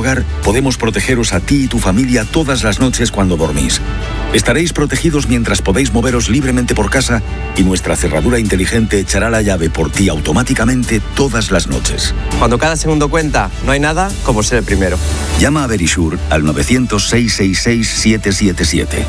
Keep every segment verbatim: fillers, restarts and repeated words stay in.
hogar, podemos protegeros a ti y tu familia todas las noches cuando dormís. Estaréis protegidos mientras podéis moveros libremente por casa y nuestra cerradura inteligente echará la llave por ti automáticamente todas las noches. Cuando cada segundo cuenta, no hay nada como ser el primero. Llama a Verisure al novecientos, seiscientos sesenta y seis, siete siete siete.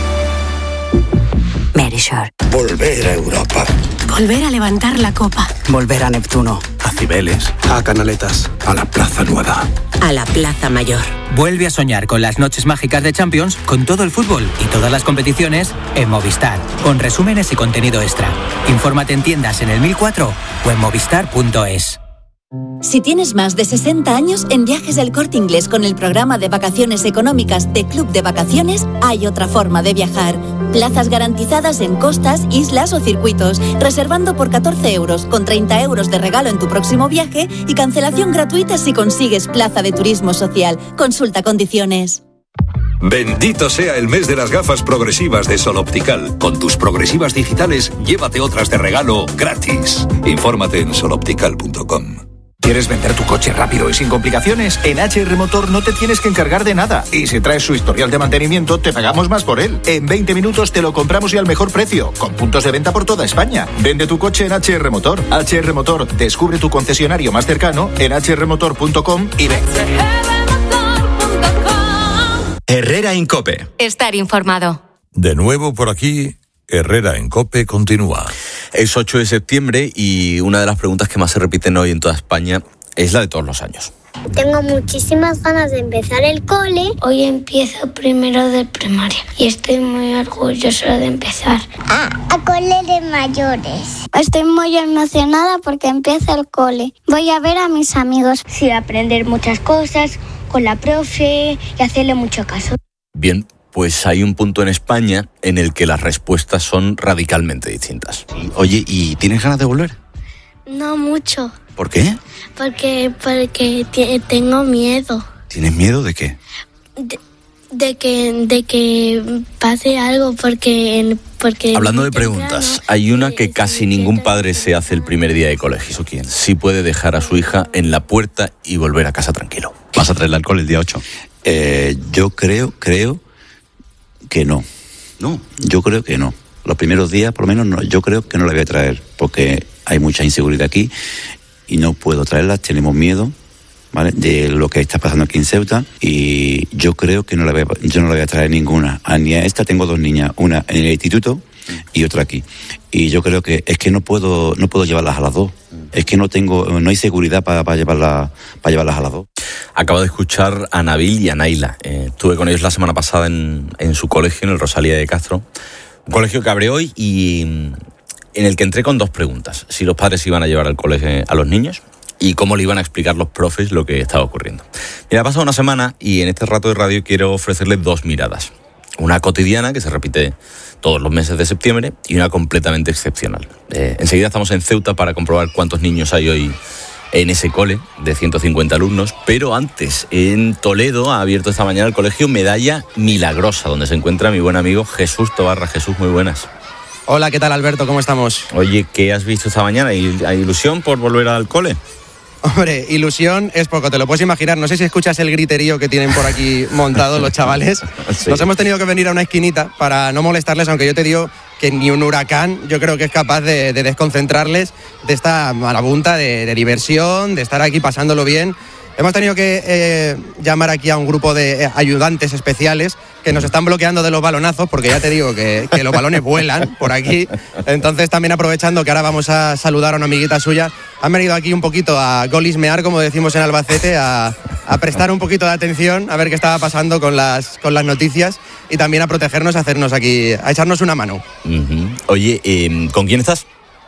Verisure. Volver a Europa. Volver a levantar la copa. Volver a Neptuno. A Cibeles. A Canaletas. A la Plaza Nueva. A la Plaza Mayor. Vuelve a soñar con las noches mágicas de Champions, con todo el fútbol y todas las competiciones en Movistar, con resúmenes y contenido extra. Infórmate en tiendas en el mil cuatro o en movistar punto es. Si tienes más de sesenta años, en Viajes del Corte Inglés con el programa de vacaciones económicas de Club de Vacaciones, hay otra forma de viajar. Plazas garantizadas en costas, islas o circuitos, reservando por catorce euros, con treinta euros de regalo en tu próximo viaje y cancelación gratuita si consigues plaza de turismo social. Consulta condiciones. Bendito sea el mes de las gafas progresivas de Sol Optical. Con tus progresivas digitales, llévate otras de regalo gratis. Infórmate en sol optical punto com. ¿Quieres vender tu coche rápido y sin complicaciones? En H R Motor no te tienes que encargar de nada. Y si traes su historial de mantenimiento, te pagamos más por él. En veinte minutos te lo compramos y al mejor precio, con puntos de venta por toda España. Vende tu coche en H R Motor. H R Motor, descubre tu concesionario más cercano en h r motor punto com y ven. Herrera en COPE. Estar informado. De nuevo por aquí, Herrera en COPE continúa. Es ocho de septiembre y una de las preguntas que más se repiten hoy en toda España es la de todos los años. Tengo muchísimas ganas de empezar el cole. Hoy empiezo primero de primaria y estoy muy orgullosa de empezar. Ah, a cole de mayores. Estoy muy emocionada porque empieza el cole. Voy a ver a mis amigos. Sí, aprender muchas cosas con la profe y hacerle mucho caso. Bien, pues hay un punto en España en el que las respuestas son radicalmente distintas. Oye, ¿y tienes ganas de volver? No mucho. ¿Por qué? Porque, porque t- tengo miedo. ¿Tienes miedo de qué? De, de que de que pase algo porque... porque Hablando de preguntas, hay una que casi ningún padre se hace el primer día de colegio. ¿Eso quién? Sí puede dejar a su hija en la puerta y volver a casa tranquilo. ¿Vas a traerla al cole el día ocho? Eh, yo creo, creo que no. ¿No? Yo creo que no. Los primeros días, por lo menos, no, yo creo que no la voy a traer, porque hay mucha inseguridad aquí y no puedo traerla, tenemos miedo, ¿vale?, de lo que está pasando aquí en Ceuta, y yo creo que no la voy a, yo no la voy a traer ninguna. A ni a esta tengo dos niñas, una en el instituto y otra aquí. Y yo creo que es que no puedo no puedo llevarlas a las dos. Es que no tengo no hay seguridad para, para llevarlas para llevarlas a las dos. Acabo de escuchar a Nabil y a Naila. Eh, estuve con ellos la semana pasada en, en su colegio, en el Rosalía de Castro. Un colegio que abre hoy y en el que entré con dos preguntas. Si los padres iban a llevar al colegio a los niños y cómo le iban a explicar los profes lo que estaba ocurriendo. Mira, ha pasado una semana y en este rato de radio quiero ofrecerles dos miradas. Una cotidiana, que se repite todos los meses de septiembre, y una completamente excepcional. Eh, enseguida estamos en Ceuta para comprobar cuántos niños hay hoy en ese cole de ciento cincuenta alumnos, pero antes, en Toledo ha abierto esta mañana el colegio Medalla Milagrosa, donde se encuentra mi buen amigo Jesús Tobarra. Jesús, muy buenas. Hola, ¿qué tal, Alberto? ¿Cómo estamos? Oye, ¿qué has visto esta mañana? ¿Hay ilusión por volver al cole? Hombre, ilusión es poco, te lo puedes imaginar. No sé si escuchas el griterío que tienen por aquí montado los chavales. Sí. Nos hemos tenido que venir a una esquinita para no molestarles, aunque yo te digo que ni un huracán yo creo que es capaz de, de desconcentrarles de esta marabunta de, de diversión, de estar aquí pasándolo bien. Hemos tenido que eh, llamar aquí a un grupo de ayudantes especiales que nos están bloqueando de los balonazos, porque ya te digo que, que los balones vuelan por aquí. Entonces, también aprovechando que ahora vamos a saludar a una amiguita suya, han venido aquí un poquito a golismear, como decimos en Albacete, a, a prestar un poquito de atención, a ver qué estaba pasando con las, con las noticias y también a protegernos, a hacernos aquí, a echarnos una mano. Uh-huh. Oye, eh, ¿con quién estás?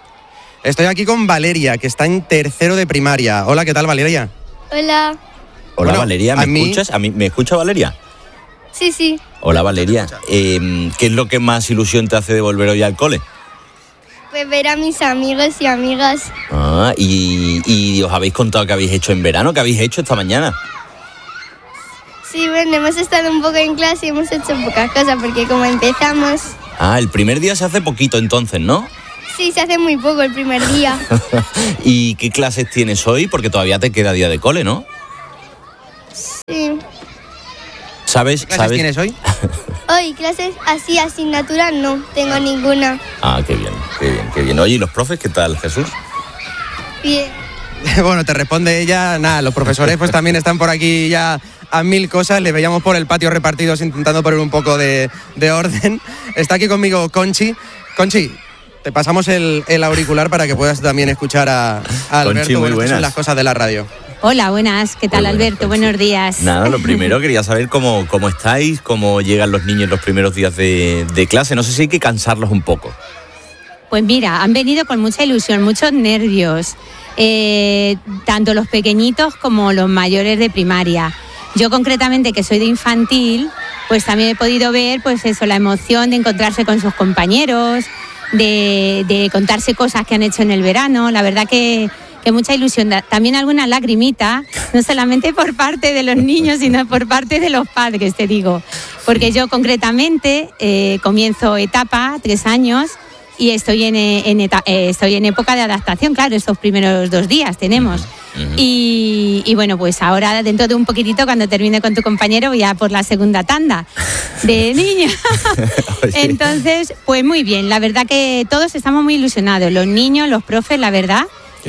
Estoy aquí con Valeria, que está en tercero de primaria. Hola, ¿qué tal, Valeria? Hola. Hola, bueno, Valeria, ¿me mí... escuchas? ¿A mí, ¿Me escucha Valeria? Sí, sí. Hola, Valeria. Eh, ¿Qué es lo que más ilusión te hace de volver hoy al cole? Pues ver a mis amigos y amigas. Ah, y, y os habéis contado qué habéis hecho en verano, qué habéis hecho esta mañana. Sí, bueno, hemos estado un poco en clase y hemos hecho pocas cosas porque como empezamos... Ah, el primer día se hace poquito entonces, ¿no? Sí, se hace muy poco el primer día. ¿Y qué clases tienes hoy? Porque todavía te queda día de cole, ¿no? Sí. ¿Sabes? ¿Qué clases ¿sabes? tienes hoy? Hoy clases así, asignatura, no tengo ninguna. Ah, qué bien, qué bien, qué bien. Oye, ¿y los profes qué tal, Jesús? Bien. Bueno, te responde ella, nada, los profesores pues también están por aquí ya a mil cosas, le veíamos por el patio repartidos intentando poner un poco de, de orden. Está aquí conmigo Conchi. Conchi, te pasamos el, el auricular para que puedas también escuchar a, a Alberto. Conchi, muy bueno, estas buenas. son las cosas de la radio. Hola, buenas. ¿Qué tal, Alberto? Buenos días. Nada, lo primero quería saber cómo, cómo estáis, cómo llegan los niños los primeros días de, de clase. No sé si hay que cansarlos un poco. Pues mira, han venido con mucha ilusión, muchos nervios, eh, tanto los pequeñitos como los mayores de primaria. Yo concretamente, que soy de infantil, pues también he podido ver pues eso, la emoción de encontrarse con sus compañeros, de, de contarse cosas que han hecho en el verano. La verdad que, que mucha ilusión. También alguna lagrimita, no solamente por parte de los niños, sino por parte de los padres, te digo. Porque yo concretamente eh, comienzo etapa, tres años, y estoy en, en, eta, eh, estoy en época de adaptación, claro, estos primeros dos días tenemos. Uh-huh. y, y bueno, pues ahora dentro de un poquitito, cuando termine con tu compañero, voy a por la segunda tanda de niños. Entonces, pues muy bien, la verdad que todos estamos muy ilusionados, los niños, los profes, la verdad,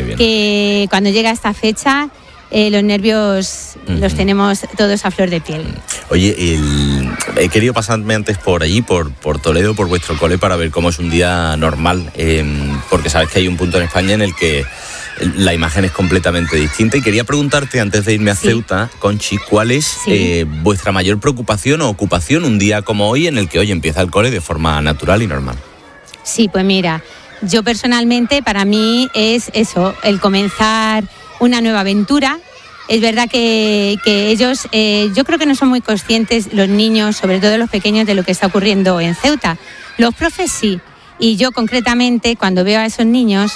que cuando llega esta fecha... Eh, los nervios uh-huh. los tenemos todos a flor de piel. Oye, el, he querido pasarme antes por allí, por, por Toledo, por vuestro cole, para ver cómo es un día normal, eh, porque sabes que hay un punto en España en el que la imagen es completamente distinta. Y quería preguntarte, antes de irme a sí. Ceuta, Conchi, ¿cuál es sí. eh, vuestra mayor preocupación o ocupación un día como hoy, en el que hoy empieza el cole de forma natural y normal? Sí, pues mira, yo personalmente, para mí es eso, el comenzar una nueva aventura. Es verdad que, que ellos, eh, yo creo que no son muy conscientes, los niños, sobre todo los pequeños, de lo que está ocurriendo en Ceuta. Los profes sí, y yo concretamente, cuando veo a esos niños,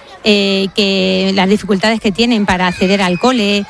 eh, que las dificultades que tienen para acceder al cole,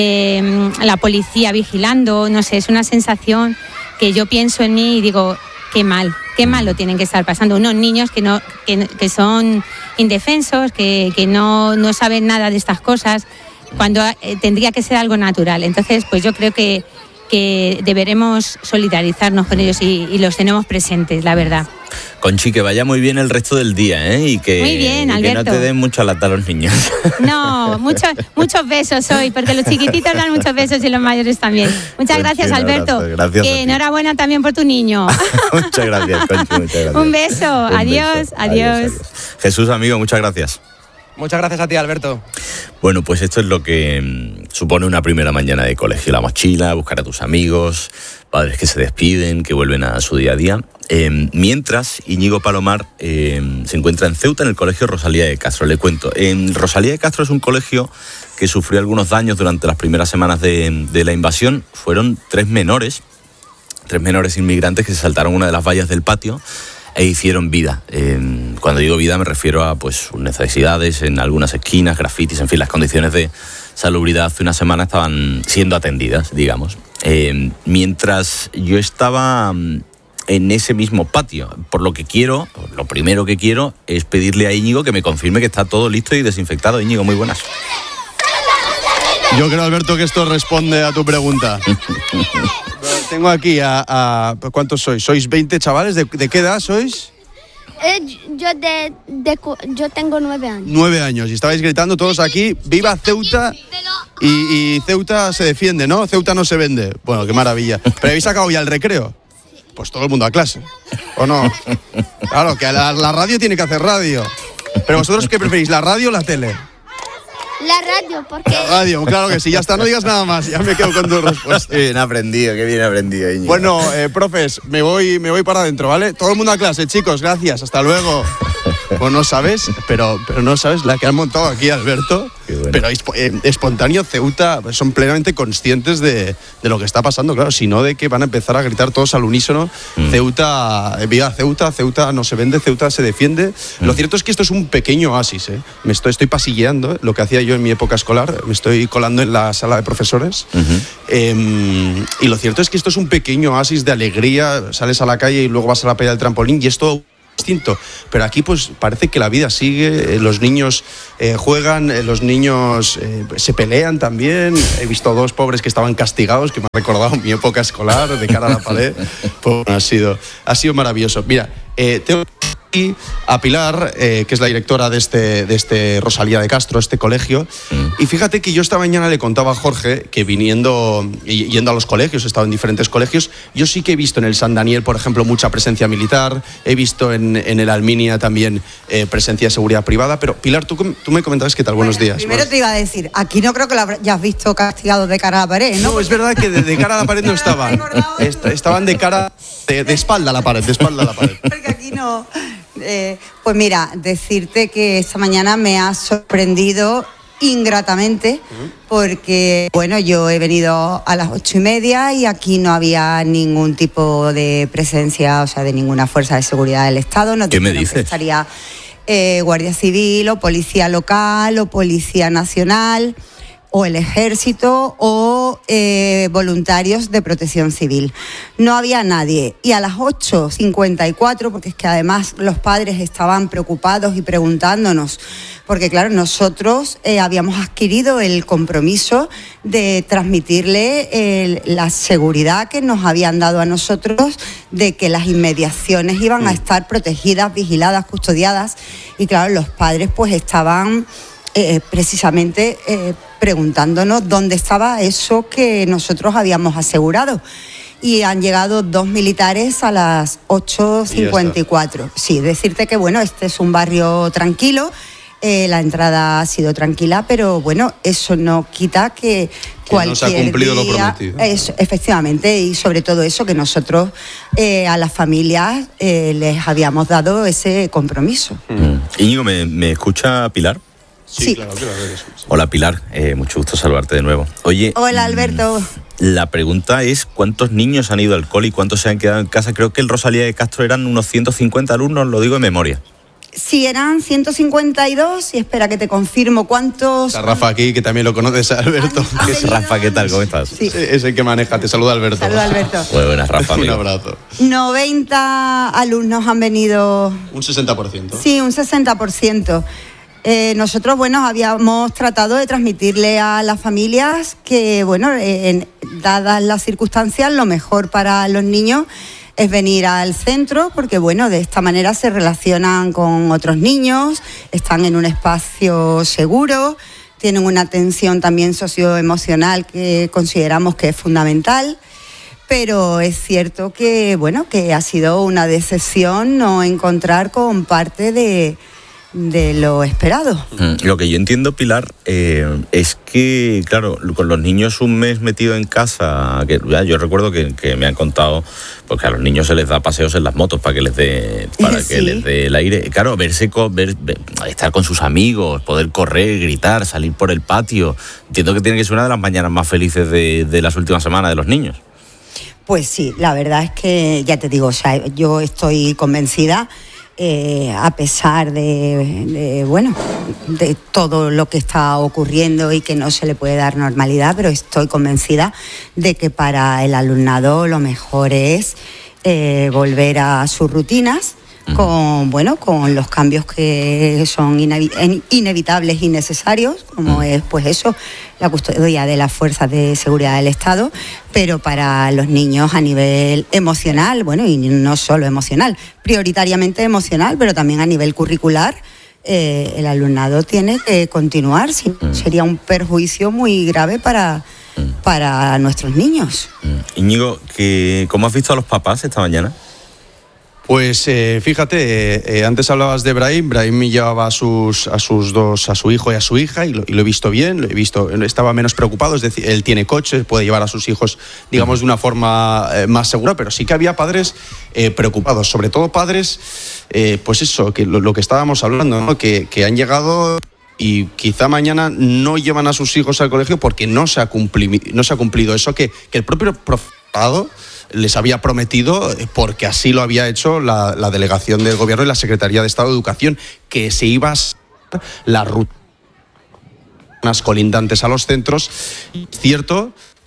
eh, la policía vigilando, no sé, es una sensación que yo pienso en mí y digo, qué mal, qué mal lo tienen que estar pasando. Unos niños que no que, que son indefensos, que, que no, no saben nada de estas cosas, cuando eh, tendría que ser algo natural. Entonces, pues yo creo que, que deberemos solidarizarnos con ellos y, y los tenemos presentes, la verdad. Conchi, que vaya muy bien el resto del día, ¿eh? Y que, muy bien, y Alberto. Que no te den mucha lata a los niños. No, muchos muchos besos hoy, porque los chiquititos dan muchos besos y los mayores también. Muchas Conchi, gracias, Alberto. Gracias que enhorabuena también por tu niño. Muchas gracias, Conchi, muchas gracias. Un beso, Un adiós, beso. Adiós. adiós, adiós. Jesús, amigo, muchas gracias. Muchas gracias a ti, Alberto. Bueno, pues esto es lo que mmm, supone una primera mañana de colegio. La mochila, buscar a tus amigos, padres que se despiden, que vuelven a su día a día. Eh, mientras, Íñigo Palomar eh, se encuentra en Ceuta, en el colegio Rosalía de Castro. Le cuento, en Rosalía de Castro es un colegio que sufrió algunos daños durante las primeras semanas de, de la invasión. Fueron tres menores, tres menores inmigrantes que se saltaron una de las vallas del patio e hicieron vida. Eh, cuando digo vida me refiero a pues sus necesidades en algunas esquinas, grafitis, en fin, las condiciones de salubridad hace una semana estaban siendo atendidas, digamos. Eh, mientras yo estaba en ese mismo patio, por lo que quiero, lo primero que quiero es pedirle a Íñigo que me confirme que está todo listo y desinfectado. Íñigo, muy buenas. Yo creo, Alberto, que esto responde a tu pregunta. Tengo aquí a, a... ¿Cuántos sois? ¿Sois veinte chavales? ¿De, de qué edad sois? Eh, yo, de, de, yo tengo nueve años. Nueve años. Y estabais gritando todos aquí, ¡viva Ceuta! Y, y Ceuta se defiende, ¿no? Ceuta no se vende. Bueno, qué maravilla. ¿Pero habéis sacado ya el recreo? Pues todo el mundo a clase. ¿O no? Claro, que la, la radio tiene que hacer radio. ¿Pero vosotros qué preferís, la radio o la tele? La radio, porque... La radio, claro que sí, ya está, no digas nada más, ya me quedo con tu respuesta. Qué bien aprendido, qué bien aprendido, Íñigo. Bueno, eh, profes, me voy, me voy para adentro, ¿vale? Todo el mundo a clase, chicos, gracias, hasta luego. Pues no sabes, pero, pero no sabes la que han montado aquí, Alberto. Bueno. Pero eh, espontáneo, Ceuta, son plenamente conscientes de, de lo que está pasando, claro, sino de que van a empezar a gritar todos al unísono, mm. Ceuta, viva Ceuta, Ceuta no se vende, Ceuta se defiende. Mm. Lo cierto es que esto es un pequeño oasis, ¿eh? Me estoy, estoy pasilleando, ¿eh? Lo que hacía yo en mi época escolar, me estoy colando en la sala de profesores. Uh-huh. eh, y lo cierto es que esto es un pequeño oasis de alegría, sales a la calle y luego vas a la playa del trampolín y esto distinto. Pero aquí pues parece que la vida sigue, eh, los niños eh, juegan, eh, los niños eh, se pelean también. He visto dos pobres que estaban castigados, que me ha recordado mi época escolar, de cara a la pared. Pues, ha sido, ha sido maravilloso. Mira, eh, tengo aquí a Pilar, eh, que es la directora de este, de este Rosalía de Castro, este colegio. Mm. Y fíjate que yo esta mañana le contaba a Jorge que viniendo, y, yendo a los colegios, he estado en diferentes colegios, yo sí que he visto en el San Daniel, por ejemplo, mucha presencia militar, he visto en, en el Alminia también eh, presencia de seguridad privada, pero Pilar, tú, tú me comentabas qué tal, buenos bueno, días. Primero Buenos... te iba a decir, aquí no creo que lo hayas visto castigado de cara a la pared, ¿no? No, es verdad que de, de cara a la pared no estaban, Est estaban de cara, de, de espalda a la pared, de espalda a la pared. Porque aquí no... Eh, pues mira, decirte que esta mañana me ha sorprendido ingratamente porque, bueno, yo he venido a las ocho y media y aquí no había ningún tipo de presencia, o sea, de ninguna fuerza de seguridad del Estado. No ¿Qué me dices? Estaría eh, Guardia Civil o Policía Local o Policía Nacional o el Ejército o eh, voluntarios de Protección Civil. No había nadie. Y a las ocho cincuenta y cuatro, porque es que además los padres estaban preocupados y preguntándonos, porque claro, nosotros eh, habíamos adquirido el compromiso de transmitirle eh, la seguridad que nos habían dado a nosotros de que las inmediaciones iban a estar protegidas, vigiladas, custodiadas. Y claro, los padres pues estaban... Eh, precisamente eh, preguntándonos dónde estaba eso que nosotros habíamos asegurado. Y han llegado dos militares a las ocho cincuenta y cuatro. Sí, decirte que bueno, este es un barrio tranquilo, eh, la entrada ha sido tranquila, pero bueno, eso no quita que, que cualquier no se ha cumplido día, lo prometido. Es, efectivamente, y sobre todo eso, que nosotros eh, a las familias eh, les habíamos dado ese compromiso. Mm. Íñigo, ¿me, me escucha Pilar? Sí, sí, claro, claro. Hola Pilar, eh, mucho gusto saludarte de nuevo. Oye, hola Alberto. La pregunta es ¿cuántos niños han ido al cole y cuántos se han quedado en casa? Creo que el Rosalía de Castro eran unos ciento cincuenta alumnos, lo digo de memoria. Sí, eran ciento cincuenta y dos y espera que te confirmo cuántos... Está Rafa aquí, que también lo conoces, Alberto. ¿Han, han ¿Qué es Rafa? ¿Qué tal? ¿Cómo estás? Sí. Es el que maneja, te saluda Alberto. Saluda Alberto. Muy buenas, Rafa. Un abrazo. noventa alumnos han venido... Un sesenta por ciento. Sí, un sesenta por ciento. Eh, nosotros, bueno, habíamos tratado de transmitirle a las familias que, bueno, eh, dadas las circunstancias, lo mejor para los niños es venir al centro porque, bueno, de esta manera se relacionan con otros niños, están en un espacio seguro, tienen una atención también socioemocional que consideramos que es fundamental. Pero es cierto que, bueno, que ha sido una decepción no encontrar con parte de... de lo esperado. Lo que yo entiendo, Pilar, eh, es que, claro, con los niños un mes metido en casa, que ya yo recuerdo que, que me han contado, porque a los niños se les da paseos en las motos para que les dé para sí. que les dé el aire. Claro, verse con, ver, ver, estar con sus amigos, poder correr, gritar, salir por el patio. Entiendo que tiene que ser una de las mañanas más felices de, de las últimas semanas de los niños. Pues sí, la verdad es que, ya te digo, o sea, yo estoy convencida. Eh, a pesar de, de, bueno, de todo lo que está ocurriendo y que no se le puede dar normalidad, pero estoy convencida de que para el alumnado lo mejor es eh, volver a sus rutinas con, bueno, con los cambios que son inevi- inevitables y necesarios, como es pues eso, la custodia de las fuerzas de seguridad del Estado, pero para los niños a nivel emocional, bueno, y no solo emocional, prioritariamente emocional, pero también a nivel curricular, eh, el alumnado tiene que continuar, si, mm. sería un perjuicio muy grave para, mm. para nuestros niños. Mm. Íñigo, ¿qué, ¿cómo has visto a los papás esta mañana? Pues eh, fíjate, eh, eh, antes hablabas de Brahim, Brahim llevaba a sus, a sus dos, a su hijo y a su hija, y lo, y lo he visto bien, lo he visto, estaba menos preocupado, es decir, él tiene coche, puede llevar a sus hijos, digamos, de una forma eh, más segura, pero sí que había padres eh, preocupados, sobre todo padres, eh, pues eso, que lo, lo que estábamos hablando, ¿no? que, que han llegado y quizá mañana no llevan a sus hijos al colegio porque no se ha cumplido, no se ha cumplido eso que, que el propio profesorado les había prometido, porque así lo había hecho la, la delegación del Gobierno y la Secretaría de Estado de Educación, que se iba a hacer las rutas colindantes a los centros. Es cierto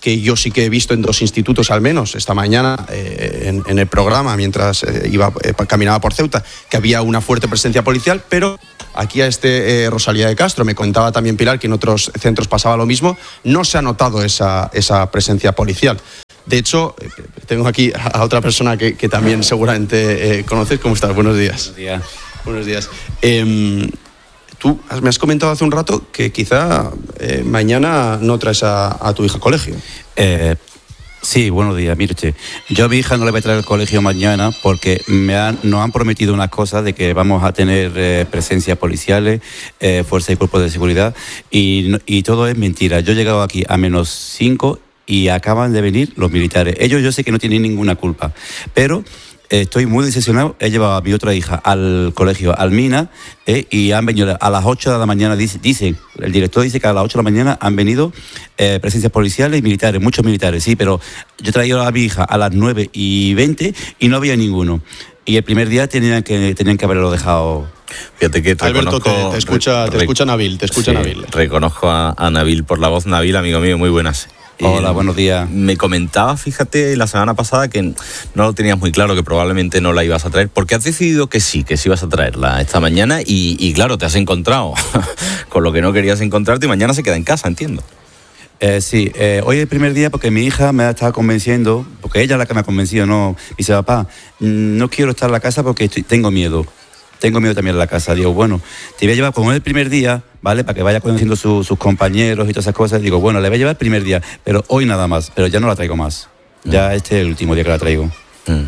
que yo sí que he visto en dos institutos al menos esta mañana eh, en, en el programa mientras eh, iba eh, caminaba por Ceuta, que había una fuerte presencia policial, pero aquí a este eh, Rosalía de Castro, me contaba también Pilar que en otros centros pasaba lo mismo, no se ha notado esa, esa presencia policial. De hecho, eh, tengo aquí a otra persona que, que también seguramente eh, conoces. ¿Cómo estás? Buenos días. Buenos días. Buenos días. Eh, Tú me has comentado hace un rato que quizá eh, mañana no traes a, a tu hija al colegio. Eh, sí, buenos días. Mire usted, yo a mi hija no le voy a traer al colegio mañana porque me han, nos han prometido unas cosas de que vamos a tener eh, presencias policiales, eh, fuerzas y cuerpos de seguridad, y, y todo es mentira. Yo he llegado aquí a menos cinco y acaban de venir los militares. Ellos yo sé que no tienen ninguna culpa, pero... Estoy muy decepcionado. He llevado a mi otra hija al colegio Almina eh, y han venido a las ocho de la mañana. Dice, dice, el director dice que a las ocho de la mañana han venido eh, presencias policiales y militares, muchos militares, sí, pero yo he traído a mi hija a las nueve y veinte y no había ninguno. Y el primer día tenían que, tenían que haberlo dejado. Fíjate que te Alberto, te, te escucha, te escucha Nabil, te escucha sí, Nabil. Reconozco a, a Nabil por la voz. Nabil, amigo mío, muy buenas. Hola, buenos días. Me comentaba, fíjate, la semana pasada que no lo tenías muy claro, que probablemente no la ibas a traer, porque has decidido que sí, que sí ibas a traerla esta mañana y, y claro, te has encontrado con lo que no querías encontrarte y mañana se queda en casa, entiendo. Eh, sí, eh, hoy es el primer día porque mi hija me ha estado convenciendo, porque ella es la que me ha convencido, no, dice, papá, no quiero estar en la casa porque estoy, tengo miedo. Tengo miedo también en la casa. Digo, bueno, te voy a llevar como es el primer día, ¿vale? Para que vaya conociendo su, sus compañeros y todas esas cosas. Digo, bueno, le voy a llevar el primer día, pero hoy nada más. Pero ya no la traigo más. Ya mm. este es el último día que la traigo. Mm.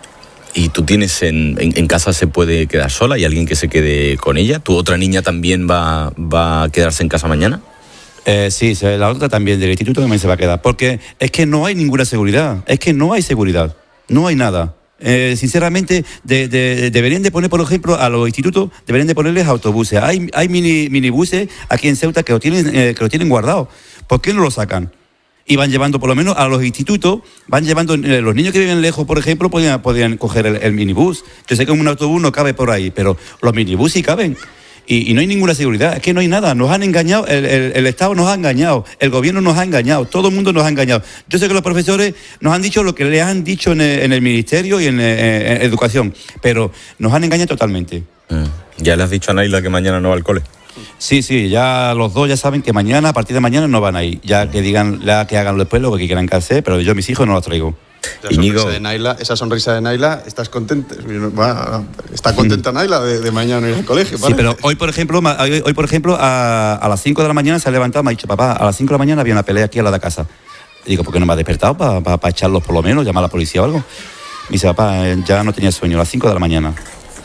¿Y tú tienes en, en, en casa se puede quedar sola? ¿Y alguien que se quede con ella? ¿Tu otra niña también va, va a quedarse en casa mañana? Eh, sí, la otra también del instituto también se va a quedar. Porque es que no hay ninguna seguridad. Es que no hay seguridad. No hay nada. Eh, sinceramente, de, de, deberían de poner, por ejemplo, a los institutos, deberían de ponerles autobuses. Hay, hay mini, minibuses aquí en Ceuta que lo tienen, eh, que lo tienen guardado. ¿Por qué no lo sacan? Y van llevando, por lo menos, a los institutos, van llevando, eh, los niños que viven lejos, por ejemplo, podrían, podrían coger el, el minibús. Yo sé que un autobús no cabe por ahí, pero los minibús sí caben. Y, y no hay ninguna seguridad, es que no hay nada, nos han engañado, el, el, el Estado nos ha engañado, el gobierno nos ha engañado, todo el mundo nos ha engañado. Yo sé que los profesores nos han dicho lo que les han dicho en el, en el Ministerio y en, en, en Educación, pero nos han engañado totalmente. Mm. ¿Ya le has dicho a Naila que mañana no va al cole? Sí, sí, ya los dos ya saben que mañana, a partir de mañana no van a ir, ya que digan, ya que hagan después lo que quieran que hacer, pero yo a mis hijos no los traigo. Esa sonrisa de Naila, esa sonrisa de Naila, ¿estás contenta? Bueno, ¿está contenta Naila de, de mañana ir al colegio? ¿parece? Sí, pero hoy, por ejemplo, hoy, hoy por ejemplo a, a las cinco de la mañana se ha levantado, me ha dicho, papá, a las cinco de la mañana había una pelea aquí a la de casa. Y digo, ¿por qué no me ha despertado? Para pa, pa echarlos por lo menos, llamar a la policía o algo. Me dice, papá, ya no tenía sueño, a las cinco de la mañana.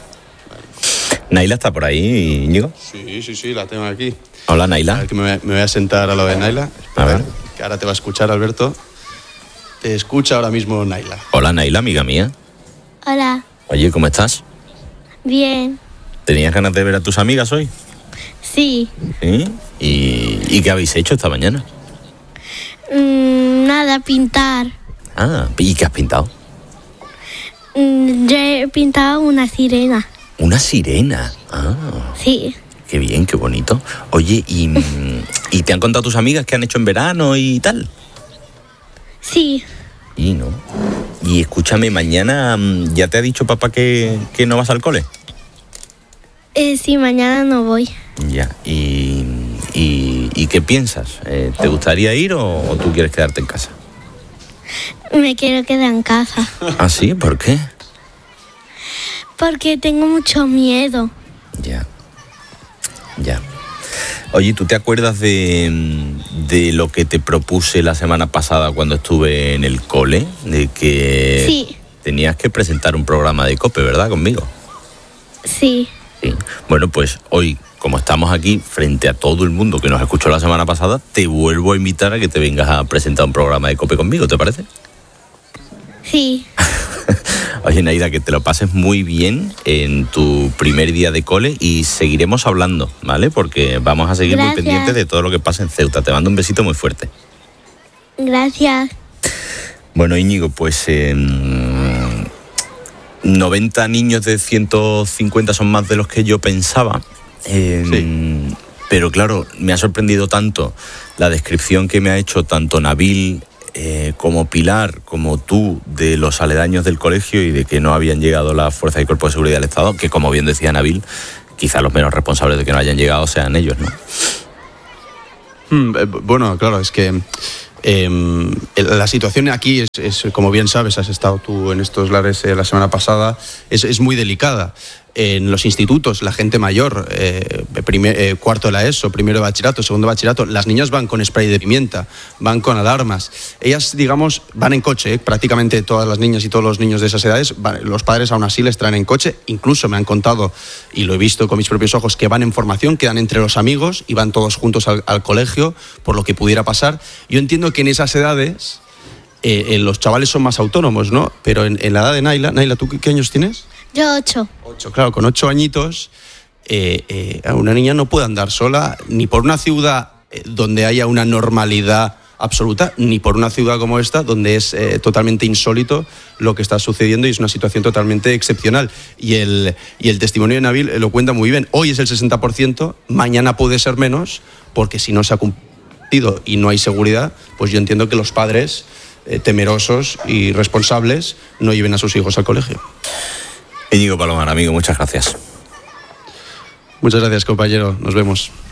¿Naila está por ahí, Íñigo? Sí, sí, sí, la tengo aquí. Hola, Naila. A ver, que me, me voy a sentar a lo de Naila. A ver. Que ahora te va a escuchar, Alberto. Te escucha ahora mismo Naila. Hola, Naila, amiga mía. Hola. Oye, ¿cómo estás? Bien. ¿Tenías ganas de ver a tus amigas hoy? Sí. ¿Sí? ¿Y, ¿y qué habéis hecho esta mañana? Mm, nada, pintar. Ah, ¿y qué has pintado? Mm, yo he pintado una sirena. ¿Una sirena? Ah. Sí. Qué bien, qué bonito. Oye, ¿y, ¿y te han contado tus amigas qué han hecho en verano y tal? Sí. Y no. Y escúchame, mañana ya te ha dicho papá que, que no vas al cole. Eh, sí, mañana no voy. Ya. ¿Y, y, y qué piensas? Eh, ¿Te gustaría ir o, o tú quieres quedarte en casa? Me quiero quedar en casa. ¿Ah, sí? ¿Por qué? Porque tengo mucho miedo. Ya. Ya. Oye, ¿tú te acuerdas de, de lo que te propuse la semana pasada cuando estuve en el cole? De que sí. Tenías que presentar un programa de COPE, ¿verdad? Conmigo. Sí. Sí. Bueno, pues hoy, como estamos aquí frente a todo el mundo que nos escuchó la semana pasada, te vuelvo a invitar a que te vengas a presentar un programa de COPE conmigo, ¿te parece? Sí. Oye, Naida, que te lo pases muy bien en tu primer día de cole y seguiremos hablando, ¿vale? Porque vamos a seguir Gracias. muy pendientes de todo lo que pasa en Ceuta. Te mando un besito muy fuerte. Gracias. Bueno, Íñigo, pues eh, noventa niños de ciento cincuenta son más de los que yo pensaba. Eh, sí. Pero claro, me ha sorprendido tanto la descripción que me ha hecho tanto Nabil eh, como pilar, como tú, de los aledaños del colegio y de que no habían llegado las fuerzas y cuerpos de seguridad del Estado, que como bien decía Nabil, quizá los menos responsables de que no hayan llegado sean ellos, ¿no? Hmm, bueno, claro, es que eh, la situación aquí es, es, como bien sabes, has estado tú en estos lares eh, la semana pasada, es, es muy delicada. En los institutos, la gente mayor, eh, primer, eh, cuarto de la ESO, primero de bachillerato, segundo de bachillerato, las niñas van con spray de pimienta, van con alarmas. Ellas, digamos, van en coche, eh, prácticamente todas las niñas y todos los niños de esas edades, van, los padres aún así les traen en coche. Incluso me han contado, y lo he visto con mis propios ojos, que van en formación, quedan entre los amigos y van todos juntos al, al colegio, por lo que pudiera pasar. Yo entiendo que en esas edades eh, eh, los chavales son más autónomos, ¿no? Pero en, en la edad de Naila, Naila, ¿tú qué, qué años tienes? Yo ocho. Ocho, claro, con ocho añitos, eh, eh, una niña no puede andar sola ni por una ciudad donde haya una normalidad absoluta, ni por una ciudad como esta, donde es eh, totalmente insólito lo que está sucediendo y es una situación totalmente excepcional. Y el, y el testimonio de Nabil lo cuenta muy bien. Hoy es el sesenta por ciento, mañana puede ser menos, porque si no se ha cumplido y no hay seguridad, pues yo entiendo que los padres eh, temerosos y responsables no lleven a sus hijos al colegio. Íñigo Palomar, amigo, muchas gracias. Muchas gracias, compañero. Nos vemos.